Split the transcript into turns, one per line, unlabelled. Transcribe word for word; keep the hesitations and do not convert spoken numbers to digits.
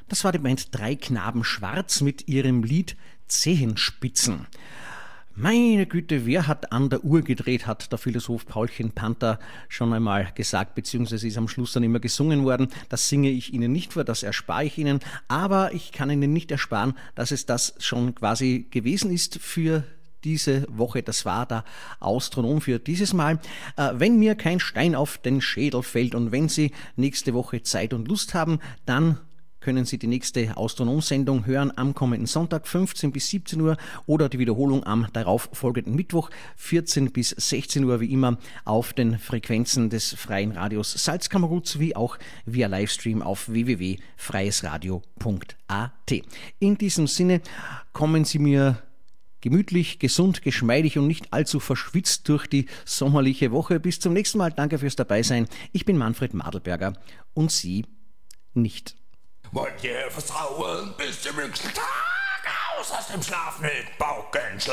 Das war die Band Drei Knaben Schwarz mit ihrem Lied Zehenspitzen. Meine Güte, wer hat an der Uhr gedreht, hat der Philosoph Paulchen Panther schon einmal gesagt, beziehungsweise ist am Schluss dann immer gesungen worden. Das singe ich Ihnen nicht vor, das erspare ich Ihnen, aber ich kann Ihnen nicht ersparen, dass es das schon quasi gewesen ist für diese Woche. Das war der Astronom für dieses Mal. Äh, wenn mir kein Stein auf den Schädel fällt und wenn Sie nächste Woche Zeit und Lust haben, dann können Sie die nächste Astronom-Sendung hören am kommenden Sonntag fünfzehn bis siebzehn Uhr oder die Wiederholung am darauf folgenden Mittwoch vierzehn bis sechzehn Uhr, wie immer auf den Frequenzen des Freien Radios Salzkammergut sowie auch via Livestream auf w w w punkt freies radio punkt a t. In diesem Sinne kommen Sie mir gemütlich, gesund, geschmeidig und nicht allzu verschwitzt durch die sommerliche Woche. Bis zum nächsten Mal. Danke fürs Dabeisein. Ich bin Manfred Madelberger und Sie nicht.
Wollt ihr vertrauen bis zum nächsten Tag aus, aus dem Schlaf mit Pauken